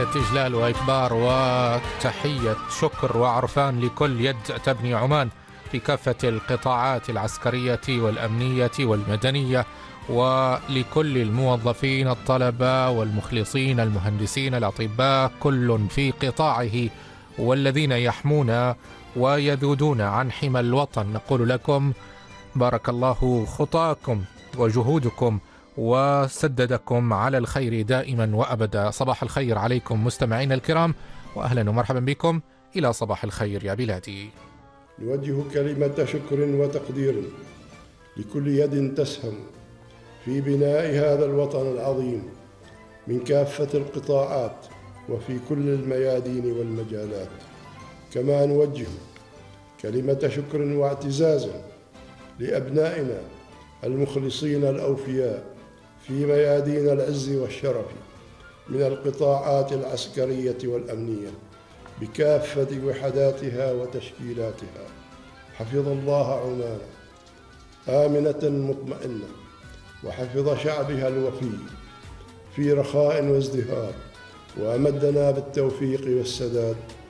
تحية إجلال وإكبار وتحية شكر وعرفان لكل يد تبني عمان في كافة القطاعات العسكرية والأمنية والمدنية، ولكل الموظفين الطلبة والمخلصين المهندسين الأطباء، كل في قطاعه، والذين يحمون ويذودون عن حمى الوطن. نقول لكم بارك الله خطاكم وجهودكم وسددكم على الخير دائما وأبدا. صباح الخير عليكم مستمعينا الكرام، وأهلا ومرحبا بكم إلى صباح الخير يا بلادي. نوجه كلمة شكر وتقدير لكل يد تسهم في بناء هذا الوطن العظيم من كافة القطاعات وفي كل الميادين والمجالات. كما نوجه كلمة شكر واعتزاز لأبنائنا المخلصين الأوفياء في ميادين العز والشرف من القطاعات العسكرية والأمنية بكافة وحداتها وتشكيلاتها. حفظ الله عمان آمنة مطمئنة، وحفظ شعبها الوفي في رخاء وازدهار، وأمدنا بالتوفيق والسداد